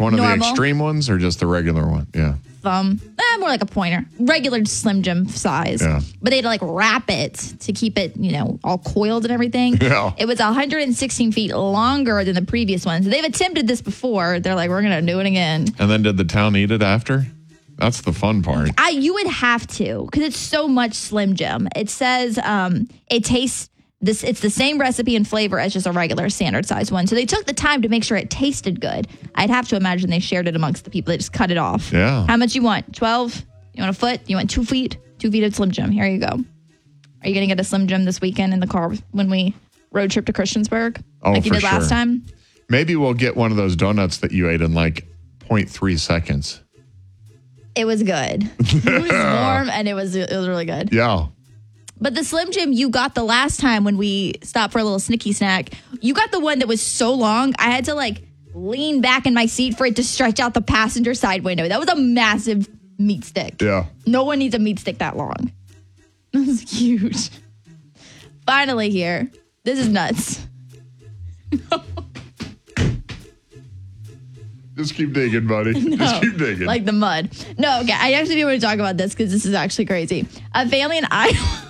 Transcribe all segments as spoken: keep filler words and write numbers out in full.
one of normal. the extreme ones or just the regular one? Yeah. Um, eh, more like a pointer, regular Slim Jim size. Yeah. But they had to like wrap it to keep it, you know, all coiled and everything. Yeah. It was one hundred sixteen feet longer than the previous one. So they've attempted this before. They're like, we're going to do it again. And then did the town eat it after? That's the fun part. I you would have to because it's so much Slim Jim. It says um, it tastes this. It's the same recipe and flavor as just a regular standard size one. So they took the time to make sure it tasted good. I'd have to imagine they shared it amongst the people. They just cut it off. Yeah. How much you want? twelve? You want a foot? You want two feet? Two feet of Slim Jim. Here you go. Are you going to get a Slim Jim this weekend in the car when we road trip to Christiansburg? Oh, like you for did last sure. time? Maybe we'll get one of those donuts that you ate in like zero point three seconds. It was good. It was warm and it was it was really good. Yeah. But the Slim Jim you got the last time when we stopped for a little snicky snack, you got the one that was so long, I had to like lean back in my seat for it to stretch out the passenger side window. That was a massive meat stick. Yeah. No one needs a meat stick that long. This is huge. Finally here. This is nuts. Just keep digging, buddy. No, Just keep digging. like the mud. No, okay. I actually do want to talk about this because this is actually crazy. A family in Iowa.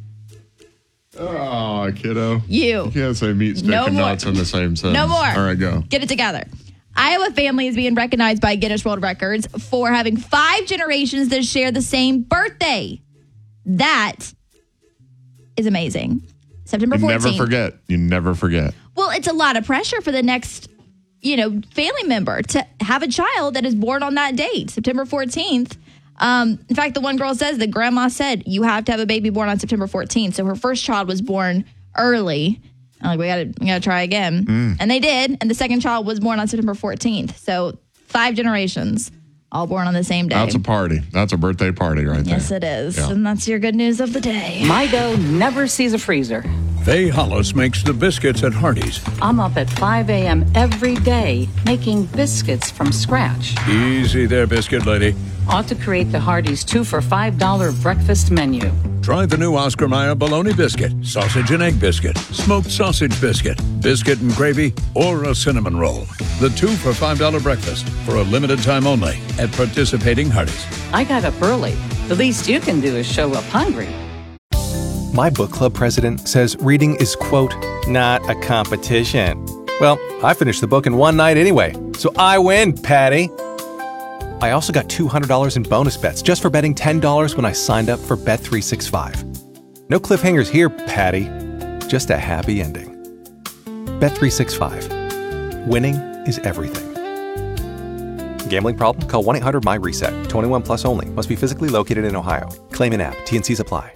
Oh, kiddo. You. You can't say meat stick No and more. nuts in the same sentence. No more. All right, go. Get it together. Iowa family is being recognized by Guinness World Records for having five generations that share the same birthday. That is amazing. September You fourteenth. never forget. You never forget. Well, it's a lot of pressure for the next, you know, family member to have a child that is born on that date, September fourteenth. Um, in fact, the one girl says that grandma said you have to have a baby born on September fourteenth. So her first child was born early. I'm like, we gotta, we gotta try again. Mm. And they did. And the second child was born on September fourteenth. So five generations all born on the same day. That's a party. That's a birthday party right there. Yes, it is. Yeah. And that's your good news of the day. My dough never sees a freezer. Faye Hollis makes the biscuits at Hardee's. I'm up at five a.m. every day making biscuits from scratch. Easy there, biscuit lady. Ought to create the Hardee's two for five dollar breakfast menu. Try the new Oscar Mayer bologna biscuit, sausage and egg biscuit, smoked sausage biscuit, biscuit and gravy, or a cinnamon roll. The two for five dollar breakfast for a limited time only at participating Hardee's. I got up early. The least you can do is show up hungry. My book club president says reading is, quote, not a competition. Well, I finished the book in one night anyway, so I win, Patty. I also got two hundred dollars in bonus bets just for betting ten dollars when I signed up for Bet three sixty-five. No cliffhangers here, Patty. Just a happy ending. Bet three sixty-five. Winning is everything. Gambling problem? Call one eight hundred M Y reset. twenty-one plus only. Must be physically located in Ohio. Claim in app. T N Cs apply.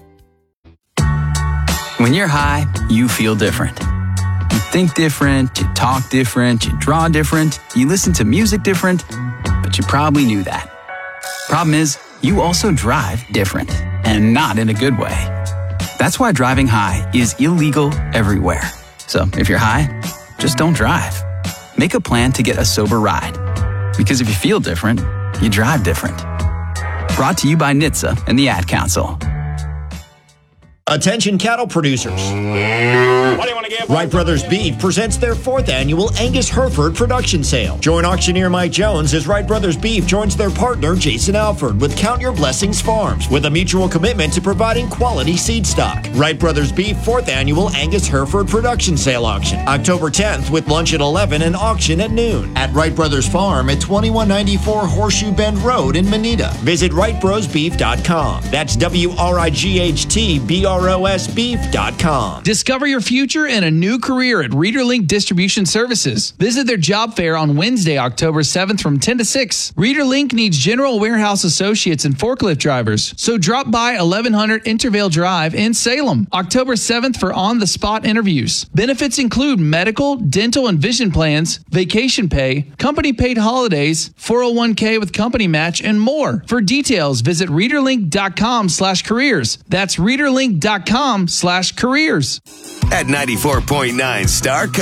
When you're high, you feel different. You think different, you talk different, you draw different, you listen to music different, but you probably knew that. Problem is, you also drive different, and not in a good way. That's why driving high is illegal everywhere. So if you're high, just don't drive. Make a plan to get a sober ride. Because if you feel different, you drive different. Brought to you by N H T S A and the Ad Council. Attention cattle producers. What do you want to give? Wright Brothers Beef presents their fourth annual Angus Hereford production sale. Join auctioneer Mike Jones as Wright Brothers Beef joins their partner Jason Alford with Count Your Blessings Farms with a mutual commitment to providing quality seed stock. Wright Brothers Beef fourth annual Angus Hereford production sale auction. October tenth with lunch at eleven and auction at noon at Wright Brothers Farm at twenty-one ninety-four Horseshoe Bend Road in Manita. Visit Wright Bros Beef dot com. That's W R I G H T B R O S beef dot com. Discover your future in a new career at ReaderLink Distribution Services. Visit their job fair on Wednesday, October seventh from ten to six. ReaderLink needs general warehouse associates and forklift drivers, so drop by eleven hundred Intervale Drive in Salem, October seventh for on-the-spot interviews. Benefits include medical, dental, and vision plans, vacation pay, company-paid holidays, four oh one k with company match, and more. For details, visit readerlink dot com slash careers. That's readerlink dot com slash careers. At ninety-four point nine Star Country.